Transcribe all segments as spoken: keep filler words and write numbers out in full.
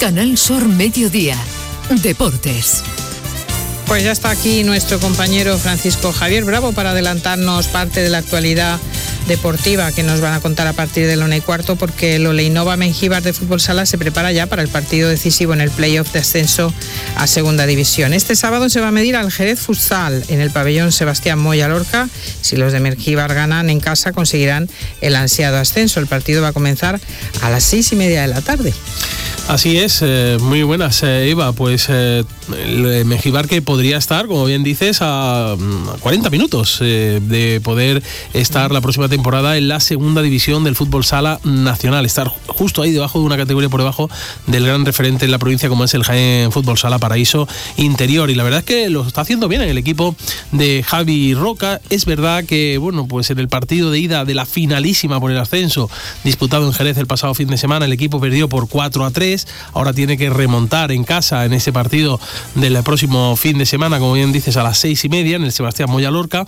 Canal Sur Mediodía. Deportes. Pues ya está aquí nuestro compañero Francisco Javier Bravo para adelantarnos parte de la actualidad deportiva que nos van a contar a partir de la una y cuarto, porque el Oleinova Mengíbar de fútbol sala se prepara ya para el partido decisivo en el playoff de ascenso a segunda división. Este sábado se va a medir al Jerez Futsal en el pabellón Sebastián Moya Lorca. Si los de Mengíbar ganan en casa, conseguirán el ansiado ascenso. El partido va a comenzar a las seis y media de la tarde. Así es, eh, muy buenas, eh, Eva. Pues eh, el Mengíbar, que podría estar, como bien dices, a, a cuarenta minutos eh, de poder estar la próxima temporada en la segunda división del fútbol sala nacional, estar justo ahí debajo de una categoría por debajo del gran referente en la provincia como es el Jaén Fútbol Sala Paraíso Interior. Y la verdad es que lo está haciendo bien en el equipo de Javi Roca. Es verdad que, bueno, pues en el partido de ida de la finalísima por el ascenso disputado en Jerez el pasado fin de semana, el equipo perdió por cuatro a tres. Ahora tiene que remontar en casa en ese partido del próximo fin de semana, como bien dices, a las seis y media en el Sebastián Moya Lorca.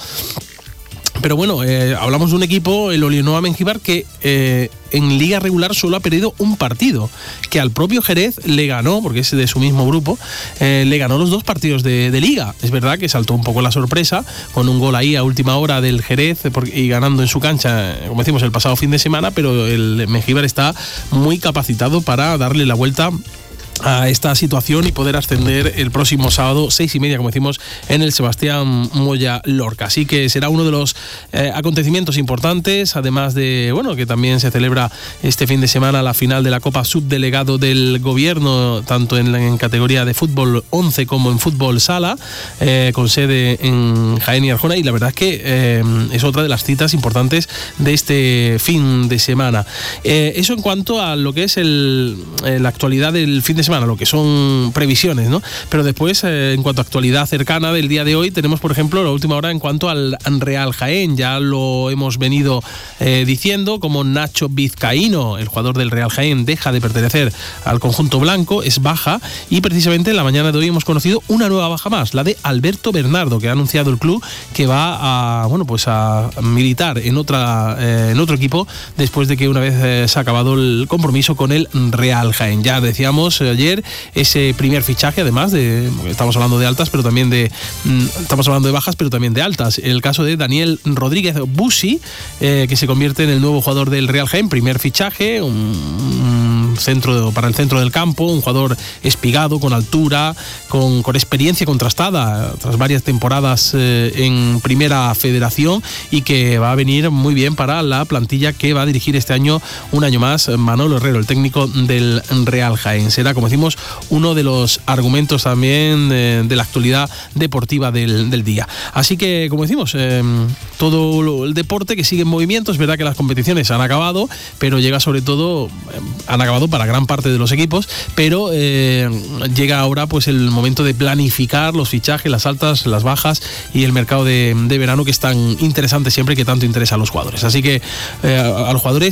Pero bueno, eh, hablamos de un equipo, el Oleinova Mengíbar, que eh, en liga regular solo ha perdido un partido, que al propio Jerez le ganó, porque es de su mismo grupo, eh, le ganó los dos partidos de, de liga. Es verdad que saltó un poco la sorpresa con un gol ahí a última hora del Jerez y ganando en su cancha, como decimos, el pasado fin de semana, pero el Mengíbar está muy capacitado para darle la vuelta a esta situación y poder ascender el próximo sábado, seis y media, como decimos, en el Sebastián Moya Lorca. Así que será uno de los eh, acontecimientos importantes, además de, bueno, que también se celebra este fin de semana la final de la Copa Subdelegado del Gobierno, tanto en, en categoría de fútbol once como en fútbol sala, eh, con sede en Jaén y Arjona, y la verdad es que eh, es otra de las citas importantes de este fin de semana. Eh, eso en cuanto a lo que es el, eh, la actualidad del fin de semana, lo que son previsiones, ¿no? Pero después, eh, en cuanto a actualidad cercana del día de hoy, tenemos, por ejemplo, la última hora en cuanto al Real Jaén. Ya lo hemos venido eh, diciendo, como Nacho Vizcaíno, el jugador del Real Jaén, deja de pertenecer al conjunto blanco, es baja, y precisamente en la mañana de hoy hemos conocido una nueva baja más, la de Alberto Bernardo, que ha anunciado el club que va a, bueno, pues a militar en otra eh, en otro equipo después de que una vez eh, se ha acabado el compromiso con el Real Jaén. Ya decíamos eh, ayer ese primer fichaje, además de, estamos hablando de altas, pero también de, estamos hablando de bajas, pero también de altas. El caso de Daniel Rodríguez Busi, eh, que se convierte en el nuevo jugador del Real Jaén, primer fichaje, un, un centro para el centro del campo, un jugador espigado, con altura, con, con experiencia contrastada tras varias temporadas eh, en Primera Federación, y que va a venir muy bien para la plantilla que va a dirigir este año, un año más, Manolo Herrero, el técnico del Real Jaén. Será, como decimos, uno de los argumentos también de, de la actualidad deportiva del, del día. Así que, como decimos, eh, todo lo, el deporte que sigue en movimiento. Es verdad que las competiciones han acabado, pero llega sobre todo, eh, han acabado para gran parte de los equipos, pero eh, llega ahora pues el momento de planificar los fichajes, las altas, las bajas y el mercado de, de verano, que es tan interesante siempre y que tanto interesa a los jugadores. Así que eh, a los jugadores